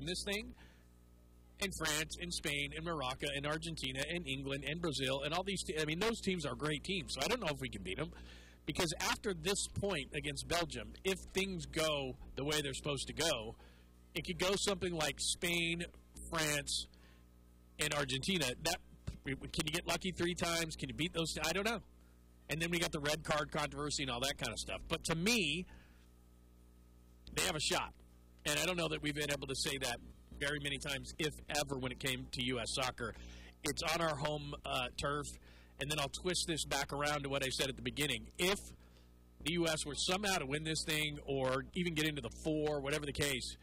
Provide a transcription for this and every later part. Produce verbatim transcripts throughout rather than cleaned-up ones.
win this thing. And France and Spain and Morocco and Argentina and England and Brazil and all these te- I mean, those teams are great teams. So I don't know if we can beat them. Because after this point against Belgium, if things go the way they're supposed to go, it could go something like Spain, France, and Argentina. That can you get lucky three times? Can you beat those? I don't know. And then we got the red card controversy and all that kind of stuff. But to me, they have a shot. And I don't know that we've been able to say that very many times, if ever, when it came to U S soccer. It's on our home uh, turf. And then I'll twist this back around to what I said at the beginning. If the U S were somehow to win this thing or even get into the four, whatever the case,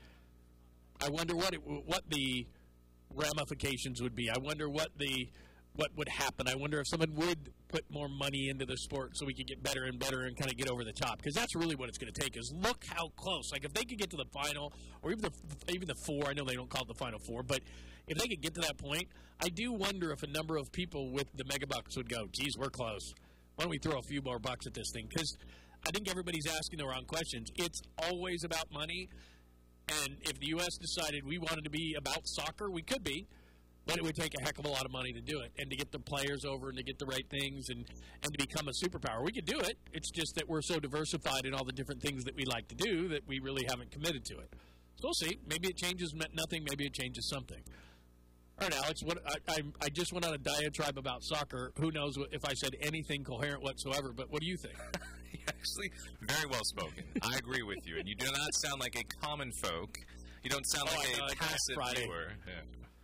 I wonder what it, what the ramifications would be. I wonder what the what would happen. I wonder if someone would put more money into the sport so we could get better and better and kind of get over the top. Because that's really what it's going to take is look how close. Like if they could get to the final or even the even the four, I know they don't call it the final four, but if they could get to that point, I do wonder if a number of people with the mega bucks would go, geez, we're close. Why don't we throw a few more bucks at this thing? Because I think everybody's asking the wrong questions. It's always about money. And if the U S decided we wanted to be about soccer, we could be. But it would take a heck of a lot of money to do it and to get the players over and to get the right things and, and to become a superpower. We could do it. It's just that we're so diversified in all the different things that we like to do that we really haven't committed to it. So we'll see. Maybe it changes nothing. Maybe it changes something. All right, Alex, what, I, I, I just went on a diatribe about soccer. Who knows what, if I said anything coherent whatsoever, but what do you think? Actually, very well spoken. I agree with you. And you do not sound like a common folk. You don't sound oh, like know, a passive viewer. Yeah.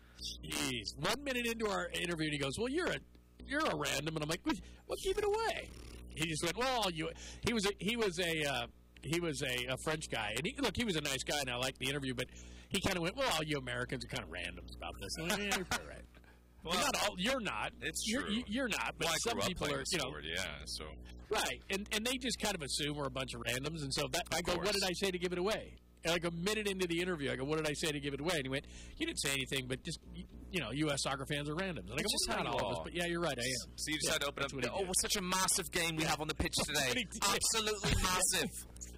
Jeez. One minute into our interview, and he goes, well, you're a you're a random. And I'm like, well, keep it away. He just went, well, you. He was a, he was a, uh, he was a, a French guy. And he, look, he was a nice guy, and I liked the interview, but he kind of went, well, you Americans are kind of randoms about this. And I'm like, yeah, you're probably right. Well, well, not all, you're not. It's you're, true. You're not, but well, some people are, you know. Sport, yeah, so. Right, and and they just kind of assume we're a bunch of randoms, and so that, I go, course. what did I say to give it away? And like a minute into the interview, I go, what did I say to give it away? And he went, you didn't say anything, but just, you know, U S soccer fans are randoms. And I go, well, not all of us, but yeah, you're right, I am. So you just yeah, had to open up, and, oh, what's such a massive game we have on the pitch today. Absolutely massive.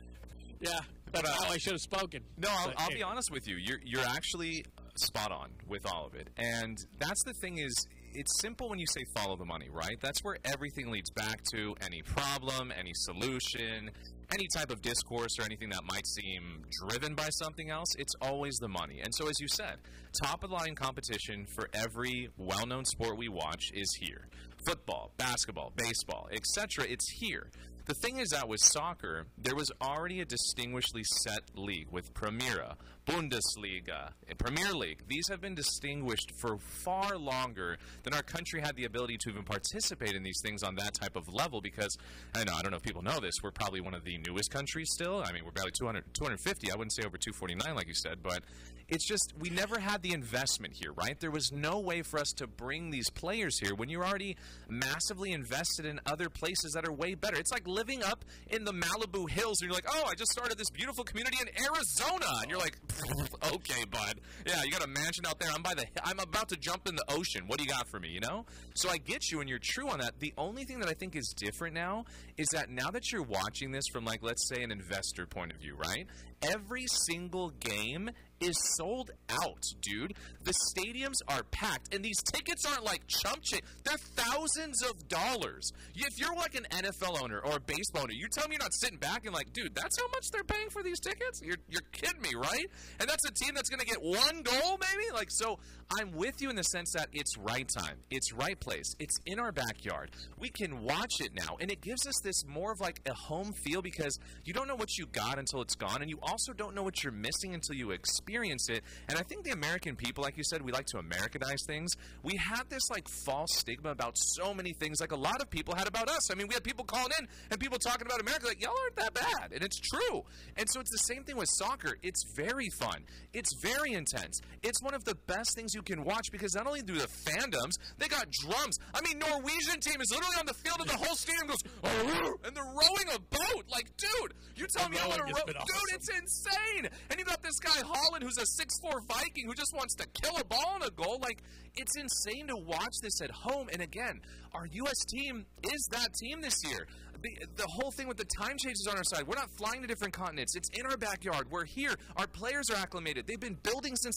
Yeah, that's how I should have spoken. No, I'll, but, I'll hey. be honest with you. You're, you're actually spot on with all of it. And that's the thing is, it's simple when you say follow the money, right? That's where everything leads back to any problem, any solution, any type of discourse or anything that might seem driven by something else. It's always the money. And so as you said, top of the line competition for every well-known sport we watch is here. Football, basketball, baseball, et cetera. It's here. The thing is that with soccer, there was already a distinguishedly set league with Primera, Bundesliga, and Premier League. These have been distinguished for far longer than our country had the ability to even participate in these things on that type of level because, I know, I don't know if people know this, we're probably one of the newest countries still. I mean, we're barely two hundred, two hundred fifty. I wouldn't say over two forty-nine like you said, but it's just we never had the investment here, right? There was no way for us to bring these players here when you're already massively invested in other places that are way better. It's like living up in the Malibu hills and you're like, oh, I just started this beautiful community in Arizona. And you're like, okay, bud. Yeah, you got a mansion out there. I'm by the I'm about to jump in the ocean. What do you got for me, you know? So I get you and you're true on that. The only thing that I think is different now is that now that you're watching this from like, let's say an investor point of view, right? Every single game is sold out, dude. The stadiums are packed, and these tickets aren't like chump change. They're thousands of dollars. If you're like an N F L owner or a baseball owner, you're telling me you're not sitting back and like, dude, that's how much they're paying for these tickets? You're you're kidding me, right? And that's a team that's going to get one goal, maybe? Like, so I'm with you in the sense that it's right time. It's right place. It's in our backyard. We can watch it now, and it gives us this more of like a home feel because you don't know what you got until it's gone, and you also don't know what you're missing until you experience it. And I think the American people, like you said, we like to Americanize things. We have this like false stigma about so many things like a lot of people had about us. I mean, we had people calling in and people talking about America like, y'all aren't that bad. And it's true. And so it's the same thing with soccer. It's very fun. It's very intense. It's one of the best things you can watch because not only do the fandoms, they got drums. I mean, Norwegian team is literally on the field and the whole stadium goes, oh, and they're rowing a boat. Like, dude, you're telling me I'm going to row? Dude, awesome. It's insane. And you got this guy, Holland, who's a six four Viking who just wants to kill a ball on a goal. Like, it's insane to watch this at home. And again, our U S team is that team this year. The, the whole thing with the time changes on our side. We're not flying to different continents. It's in our backyard. We're here. Our players are acclimated. They've been building since